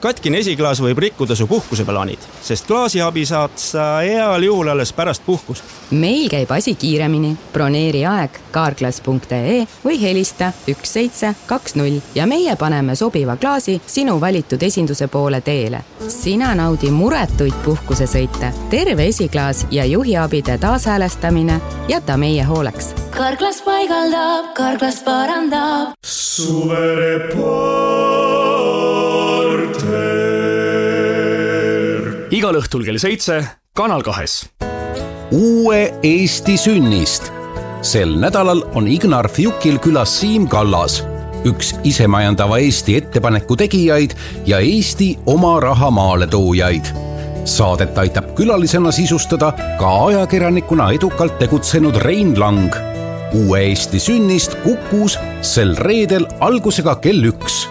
Katkine esiklaas võib rikkuda su puhkuseplaanid, sest klaasiabi saad sa heal juhul alles pärast puhkust. Meil käib asi kiiremini. Broneeri aeg carglass.ee või helista 1720 ja meie paneme sobiva klaasi sinu valitud esinduse poole teele. Sina naudi muretuid puhkusesõite, terve esiklaas ja juhiabide taashäälestamine jäta meie hooleks. Carglass paigaldab, Carglass parandab. Igal õhtul kell 7 Kanal 2. Uue Eesti sünnist. Sel nädalal on Ignar Fjukil külas Siim Kallas, üks isemajandava Eesti ettepaneku tegijaid ja Eesti oma raha maale toojaid. Saadet aitab külalisena sisustada ka ajakirjanikuna edukalt tegutsenud Rein Lang. Uue Eesti sünnist Kukus sel reedel algusega kell 1.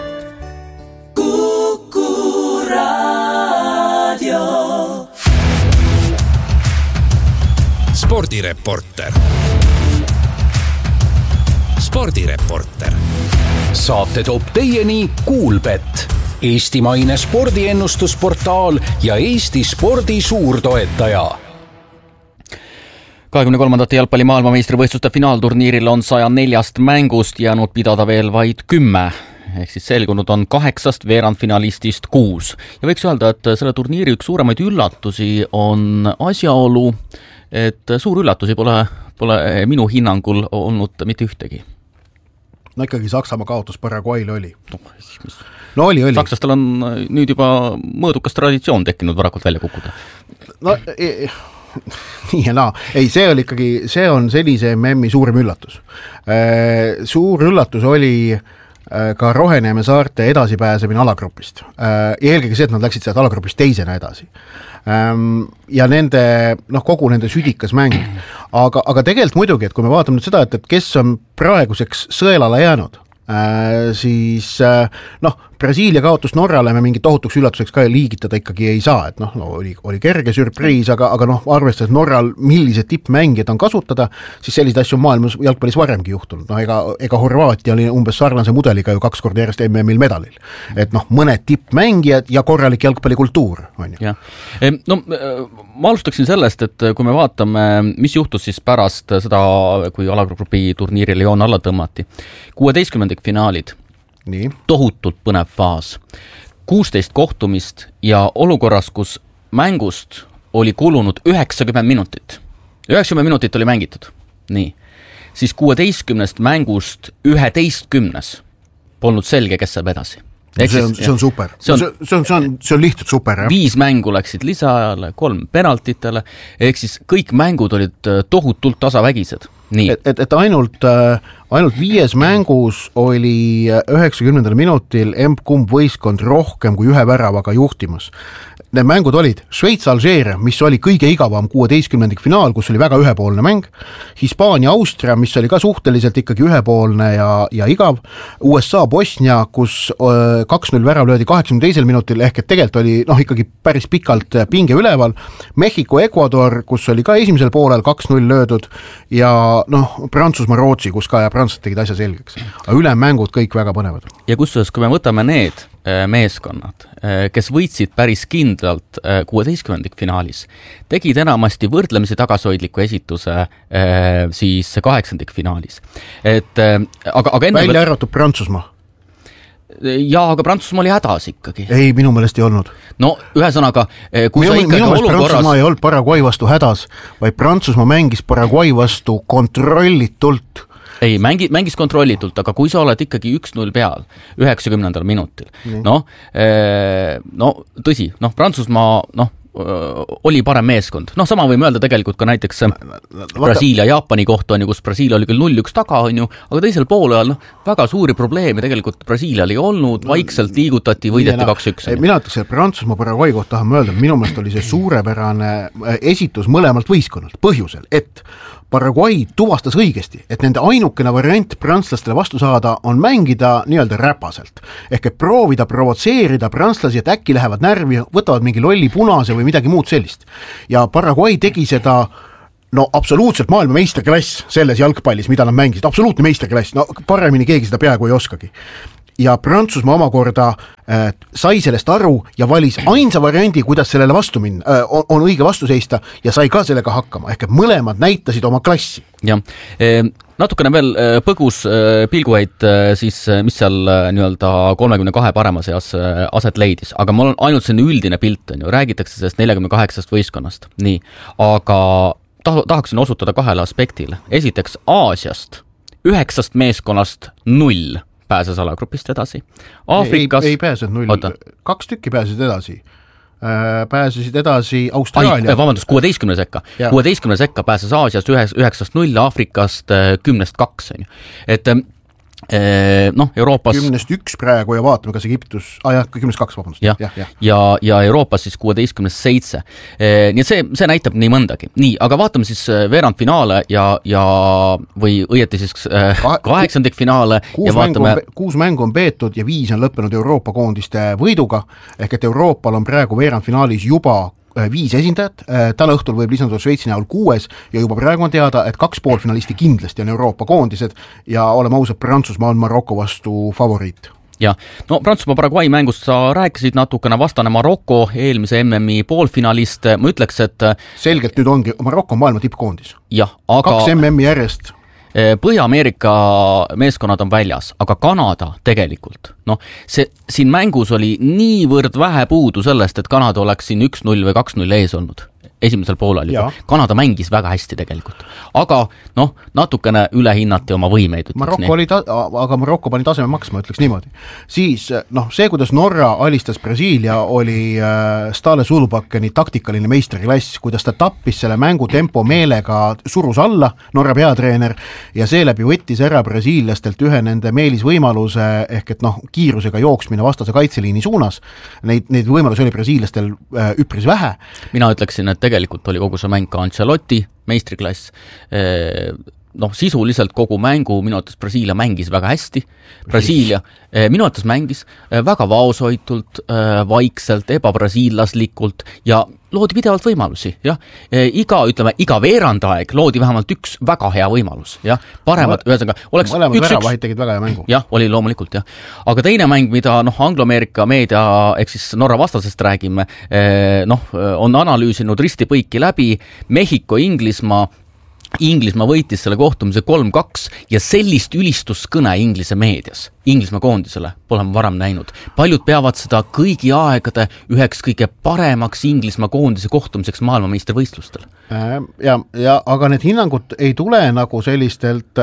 Spordireporter. Saate toob teieni Kuulbet, eestimaine spordiennustusportaal ja Eesti spordi suurtoetaja. 23. jalgpalli maailmameistrivõistluste finaalturniiril on 104 mängust jäänud pidada veel vaid 10. Ehk siis selgunud on 8 veerandfinalistist 6. Ja võiks öelda, et selle turniiri üks suuremaid üllatusi on asjaolu, et suur üllatusi pole minu hinnangul olnud mitte ühtegi. No ikkagi Saksamaa kaotus Paraguay'le oli. No oli. Sakslastel on nüüd juba mõõdukas traditsioon tekkinud varakult välja kukkuda. No nii ja naa. Ei, see on sellise MM-i suurem üllatus. Suur üllatus oli ka Roheneeme saarte edasipääsemine alagrupist. Eelkõige see, et nad läksid sealt alagrupist teisena edasi. Ja kogu nende südikas mäng. Aga tegelikult muidugi, et kui me vaatame nüüd seda, et kes on praeguseks sõelale jäänud, siis Brasiilia kaotus Norrale me mingit tohutuks üllatuseks ka liigitada ikkagi ei saa, et oli kerge sürpriis, aga arvestades Norral millised tippmängijad on kasutada, siis sellised asju maailmas jalgpallis varemgi juhtunud. Ega Horvaatia oli umbes sarnase mudeliga ju 2 korda järjest MM-il medalil. Et mõned tippmängijad ja korralik jalgpallikultuur. Ja. Ma alustaksin sellest, et kui me vaatame, mis juhtus siis pärast seda, kui alagrupi turniiri Lyon alla tõmmati. 16. finaalid. Nii. Tohutult põnev faas. 16 kohtumist ja olukorras, kus mängust oli kulunud 90 minutit. 90 minutit oli mängitud. Nii. Siis 16 mängust 11 polnud selge, kes saab edasi. See on super. See on lihtsalt super. 5 mängu läksid lisaajale, 3 penaltitele, ehk siis kõik mängud olid tohutult tasavägised. Nii. Et ainult 5 mängus oli 90 minutil emb-kumb võistkond rohkem kui 1 väravaga juhtimas. Need mängud olid Šveits-Alžeeria, mis oli kõige igavam 16. finaal, kus oli väga ühepoolne mäng, Hispaania-Austria, mis oli ka suhteliselt ikkagi ühepoolne ja igav, USA-Bosnia, kus 2-0 värav löödi 82. minutil, ehk et tegelikult oli ikkagi päris pikalt pinge üleval, Mehhiko-Ecuador, kus oli ka esimesel poolel 2-0 löödud ja Prantsusmaa-Rootsi, kus ka ja prantslased tegid asja selgeks. Aga ülemängud kõik väga põnevad. Ja kusjuures, kui me võtame need meeskonnad, kes võitsid päris kindlalt 16. finaalis, tegid enamasti võrdlemisi tagasihoidliku esituse siis 8. finaalis. Aga välja arvatud Prantsusmaa. Ja, aga Prantsusmaa oli hädas ikkagi. Ei, minu meelest ei olnud. No, ühesõnaga, kui sa ikkagi olukorras... Prantsusmaa ei olnud Paraguay vastu hädas, vaid Prantsusmaa mängis Paraguay vastu kontrollitult. Ei, mängis kontrollitult, aga kui sa oled ikkagi 1-0 peal 90. minutil, tõsi, Prantsusmaa, oli parem meeskond. Sama võime öelda tegelikult ka näiteks Brasiilia Jaapani kohta on ju, kus Brasiilia oli küll 0-1 taga on ju, aga teisel poolel väga suuri probleeme tegelikult Brasiilial ei olnud, vaikselt liigutati, võideti 2-1. Mina ütleks, et Prantsusmaa Paraguay kohta tahame öelda, minu meelest oli see suurepärane esitus mõlemalt võistkonnalt põhjusel, et Paraguay tuvastas õigesti, et nende ainukene variant prantslastele vastu saada on mängida nii-öelda räpaselt. Ehk et proovida provotseerida prantslasi, et äkki lähevad närvi, võtavad mingi lolli punase või midagi muud sellist. Ja Paraguay tegi seda absoluutselt maailma meisterklass selles jalgpallis, mida nad mängisid. Absoluutne meisterklass, paremini keegi seda peaaegu ei oskagi. ja Prantsusmaa omakorda sai sellest aru ja valis ainsa variandi, kuidas sellele vastu minna, on õige vastu seista ja sai ka sellega hakkama, ehk et mõlemad näitasid oma klassi. Jah, natukene veel põgus pilguheid siis, mis seal nii-öelda 32 parema seas aset leidis, aga mul on ainult selline üldine pilt, on ju, räägitakse sellest 48 võistkonnast, nii, aga tahaksin osutada kahele aspektile. Esiteks Aasiast 9 meeskonnast 0 pääses alagrupist edasi. Aafrikas... Ei pääsenud 0, 2 tükki pääsesid edasi. Pääsesid edasi Austraalia. Vabandust, 16 sekka. 16 sekka pääses Aasiast 9-0, Aafrikast 10-2. Et Euroopas 10-1 praegu ja vaatame, kas Egiptus 10-2, vabandust. Ja Euroopas siis 16-7. Nii et see näitab nii mõndagi. Nii, aga vaatame siis veerandfinaale või õieti siis 8. finaale. 6 mängu on peetud ja 5 on lõppenud Euroopa koondiste võiduga, ehk et Euroopal on praegu veerandfinaalis juba 5 esindajat, täna õhtul võib lisanduda Šveitsi näol 6 ja juba praegu on teada, et 2 poolfinalisti kindlasti on Euroopa koondised ja oleme ausad, Prantsusmaa on Maroko vastu favoriit. Ja, no Prantsusmaa Paraguay mängust sa rääkisid natukene, vastane Maroko, eelmise MM-i poolfinalist, ma ütleks, et selgelt nüüd ongi, Maroko on maailma tippkoondis. Jah, aga 2 MM-i järjest. Põhja-Ameerika meeskonnad on väljas, aga Kanada tegelikult, siin mängus oli niivõrd vähe puudu sellest, et Kanada oleks siin 1-0 või 2-0 ees olnud esimesel poolel juba. Kanada mängis väga hästi tegelikult, aga natukene ülehinnati oma võimeid. Aga Maroko pani taseme maksma, ütleks niimoodi. Siis see, kuidas Norra alistas Brasiilia, oli Stale Sulbakeni taktikaline meistriklass, kuidas ta tappis selle mängu tempo meelega surus alla, Norra peatreener, ja seeläbi võttis ära brasiillastelt ühe nende meelisvõimaluse, ehk et kiirusega jooksmine vastase kaitseliini suunas. Neid võimalusi oli brasiillastel üpris vähe. Mina ütleksin, et tegelikult oli kogu see mäng ka Ancelotti meistriklass. Sisuliselt kogu mängu minu arvates Brasiilia mängis väga hästi. Brasiilia minu arvates mängis väga vaoshoitult, vaikselt, ebabrasiillaslikult ja loodi pidevalt võimalusi. Iga veerandaeg loodi vähemalt üks väga hea võimalus. Paremad, oleks mõlemad väravahid tegid väga hea mängu. Oli loomulikult. Aga teine mäng, mida Anglo-Ameerika meedia, ehk siis Norra vastasest räägime, on analüüsinud risti-põiki läbi Mehhiko, Inglismaa võitis selle kohtumise 3-2 ja sellist ülistuskõne Inglise meedias, Inglismaa koondisele pole ma varem näinud. Paljud peavad seda kõigi aegade üheks kõige paremaks Inglismaa koondise kohtumiseks maailmameistrivõistlustel. Aga need hinnangud ei tule nagu sellistelt,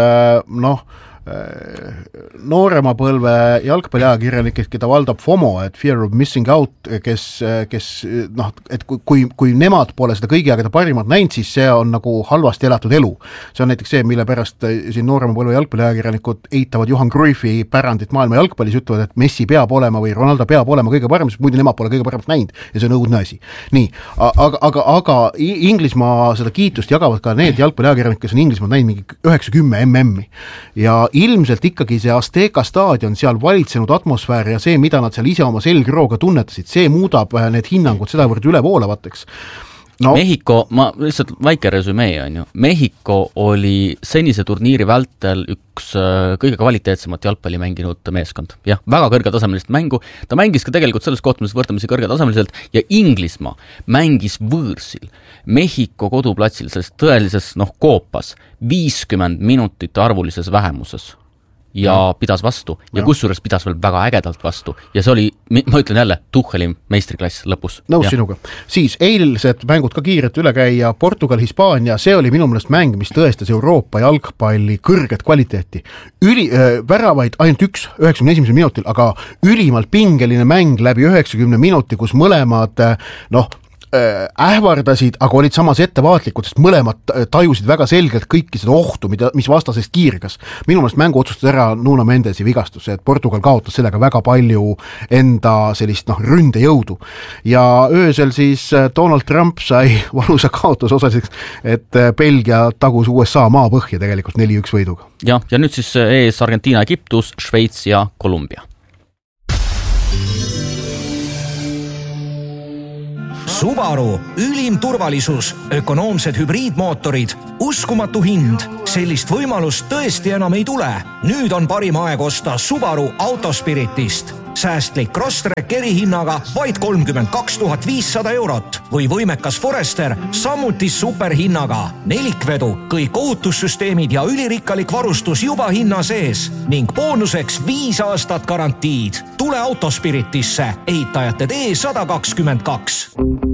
noorema põlve jalgpalliajakirjanikest, keda valdab FOMO, et fear of missing out, kes et kui nemad pole seda kõigi aegade parimat näinud, siis see on nagu halvasti elatud elu. See on näiteks see, mille pärast siin noorema põlve jalgpalliajakirjanikud eitavad Johan Cruyffi pärandit maailma jalgpallis, ütlevad, et Messi peab olema või Ronaldo peab olema kõige parem, sest muidu nemad pole kõige paremat näinud ja see on õudne asi. Nii, aga Inglismaa seda kiitust jagavad ka need jalgpalliajakirjanikud, kes on Inglismaa näinud mingi 9-10 MM-i ja ilmselt ikkagi see Azteca staadion, seal valitsenud atmosfäär ja see, mida nad seal ise oma selgrooga tunnetasid, see muudab need hinnangud sedavõrd ülevoolavateks. Mehhiko, ma lihtsalt väike resümee on ju. Mehhiko oli senise turniiri vältel üks kõige kvaliteetsemat jalgpalli mänginud meeskond. Väga kõrgetasemelist mängu. Ta mängis ka tegelikult selles kohtumises võrdlemisi kõrgetasemeliselt ja Inglismaa mängis võõrsil Mehhiko koduplatsil selles tõelises koopas 50 minutit arvulises vähemuses. Ja pidas vastu ja kusjuures pidas veel väga ägedalt vastu ja see oli, ma ütlen jälle, Tucheli meistriklass lõpus. Nõus sinuga. Siis eilsed mängud ka kiirelt üle käia, Portugal, Hispaania, see oli minu meelest mäng, mis tõestas Euroopa jalgpalli kõrget kvaliteeti. Väravaid ainult 91 minutil, aga ülimalt pingeline mäng läbi 90 minuti, kus mõlemad ähvardasid, aga olid samas ettevaatlikud, sest mõlemad tajusid väga selgelt kõiki seda ohtu, mis vastasest kiirgas. Minu meelest mängu otsustas ära Nuno Mendesi vigastus, et Portugal kaotas sellega väga palju enda sellist ründejõudu. Ja öösel siis Donald Trump sai valusa kaotus osaliseks, et Belgia tagus USA maapõhja tegelikult 4-1 võiduga. Ja nüüd siis ees Argentiina, Egiptus, Šveits ja Kolumbia. Subaru, ülim turvalisus, ökonoomsed hübriidmootorid, uskumatu hind. Sellist võimalust tõesti enam ei tule. Nüüd on parim aeg osta Subaru Autospiritist. Säästlik Crosstrek erihinnaga vaid 32 500 eurot või võimekas Forester samuti superhinnaga. Nelikvedu, kõik ohutussüsteemid ja ülirikkalik varustus juba hinna sees ning boonuseks 5 aastat garantiid. Tule Autospiritisse, ehitajate tee 122.